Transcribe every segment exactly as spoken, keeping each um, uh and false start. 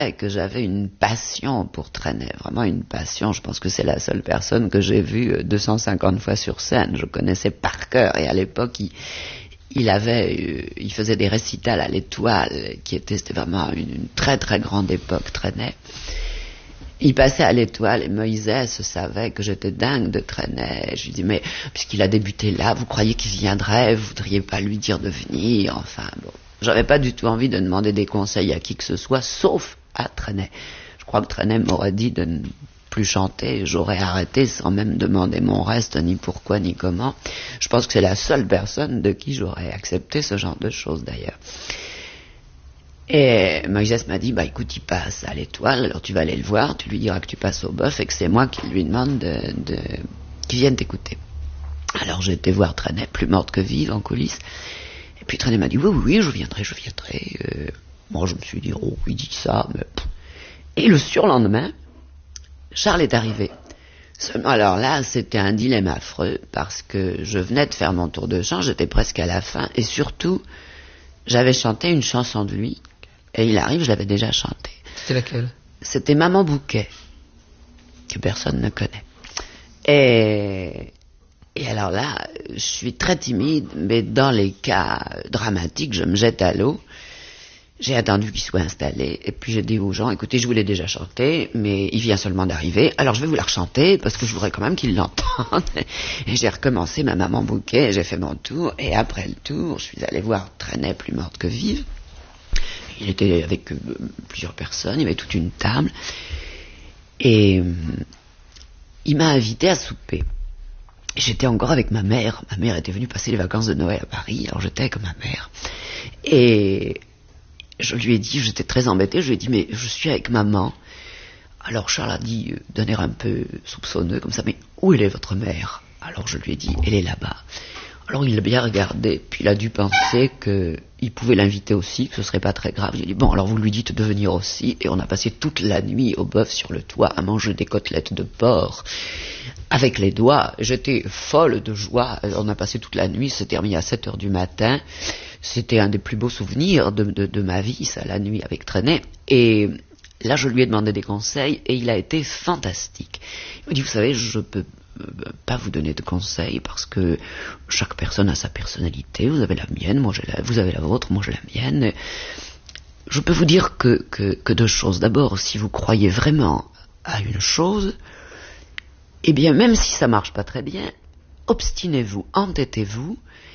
que j'avais une passion pour Trenet, vraiment une passion. Je pense que c'est la seule personne que j'ai vue deux cent cinquante fois sur scène. Je connaissais par cœur, et à l'époque, il, il avait, euh, il faisait des récitals à l'Étoile, qui était, c'était vraiment une, une très très grande époque, Trenet. Il passait à l'Étoile et Moïse savait que j'étais dingue de Trenet. Je lui dis, mais puisqu'il a débuté là, vous croyez qu'il viendrait, vous voudriez pas lui dire de venir, enfin bon. J'avais pas du tout envie de demander des conseils à qui que ce soit, sauf à Trenet. Je crois que Trenet m'aurait dit de ne plus chanter, j'aurais arrêté sans même demander mon reste, ni pourquoi, ni comment. Je pense que c'est la seule personne de qui j'aurais accepté ce genre de choses d'ailleurs. Et Moïse m'a dit, bah écoute, il passe à l'Étoile, alors tu vas aller le voir, tu lui diras que tu passes au bœuf et que c'est moi qui lui demande de, de, qu'il vienne t'écouter. Alors j'ai été voir Trenet, plus morte que vive, en coulisses. Et puis Trenet m'a dit, oui, oui, oui, je viendrai, je viendrai. Euh, moi, je me suis dit, oh, il dit ça, mais... Et le surlendemain, Charles est arrivé. Seulement, alors là, c'était un dilemme affreux, parce que je venais de faire mon tour de chant, j'étais presque à la fin, et surtout, j'avais chanté une chanson de lui, et il arrive, je l'avais déjà chantée. C'était laquelle? C'était Maman Bouquet, que personne ne connaît. Et... Et alors là, je suis très timide, mais dans les cas dramatiques, je me jette à l'eau. J'ai attendu qu'il soit installé, et puis j'ai dit aux gens, écoutez, je vous l'ai déjà chanté, mais il vient seulement d'arriver, alors je vais vous la rechanter, parce que je voudrais quand même qu'il l'entende. Et j'ai recommencé ma Maman Bouquet, j'ai fait mon tour, et après le tour, je suis allé voir Trenet, plus morte que vive. Il était avec euh, plusieurs personnes, il y avait toute une table, et euh, il m'a invité à souper. J'étais encore avec ma mère. Ma mère était venue passer les vacances de Noël à Paris, alors j'étais avec ma mère. Et je lui ai dit, j'étais très embêté, je lui ai dit, mais je suis avec maman. Alors Charles a dit, d'un air un peu soupçonneux, comme ça, mais où est votre mère? Alors je lui ai dit, elle est là-bas. Alors il l'a bien regardé, puis il a dû penser qu'il pouvait l'inviter aussi, que ce serait pas très grave. J'ai dit, bon, alors vous lui dites de venir aussi, et on a passé toute la nuit au bœuf sur le toit à manger des côtelettes de porc avec les doigts. J'étais folle de joie, on a passé toute la nuit, c'est terminé à sept heures du matin. C'était un des plus beaux souvenirs de, de, de ma vie, ça, la nuit avec Trenet. Et là, je lui ai demandé des conseils, et il a été fantastique. Il m'a dit, vous savez, je peux pas vous donner de conseils parce que chaque personne a sa personnalité. Vous avez la mienne, moi j'ai la, vous avez la vôtre, moi j'ai la mienne. Je peux vous dire que, que, que deux choses. D'abord, si vous croyez vraiment à une chose, eh bien même si ça marche pas très bien, obstinez-vous, entêtez-vous.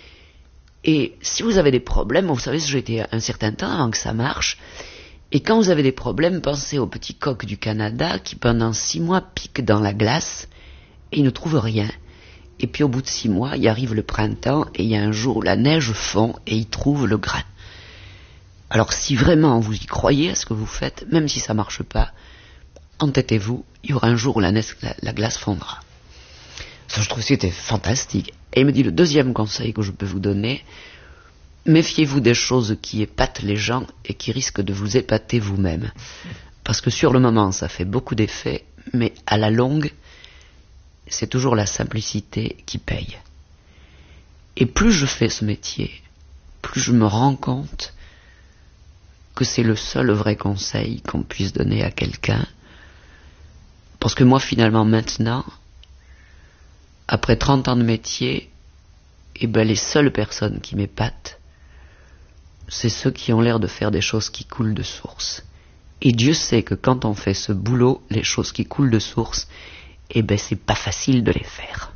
Et si vous avez des problèmes, vous savez, j'ai été un certain temps avant que ça marche. Et quand vous avez des problèmes, pensez au petit coq du Canada qui pendant six mois pique dans la glace et il ne trouve rien. Et puis au bout de six mois, il arrive le printemps, et il y a un jour où la neige fond, et il trouve le grain. Alors si vraiment vous y croyez à ce que vous faites, même si ça ne marche pas, entêtez-vous, il y aura un jour où la, neige, la, la glace fondra. Ça, je trouve que c'était fantastique. Et il me dit, le deuxième conseil que je peux vous donner, méfiez-vous des choses qui épatent les gens, et qui risquent de vous épater vous-même. Parce que sur le moment, ça fait beaucoup d'effets, mais à la longue, c'est toujours la simplicité qui paye. Et plus je fais ce métier, plus je me rends compte que c'est le seul vrai conseil qu'on puisse donner à quelqu'un. Parce que moi, finalement, maintenant, après trente ans de métier, eh ben, les seules personnes qui m'épatent, c'est ceux qui ont l'air de faire des choses qui coulent de source. Et Dieu sait que quand on fait ce boulot, les choses qui coulent de source, eh ben c'est pas facile de les faire.